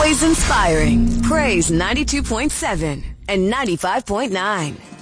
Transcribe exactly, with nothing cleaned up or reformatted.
always inspiring. Praise ninety-two point seven and ninety-five point nine.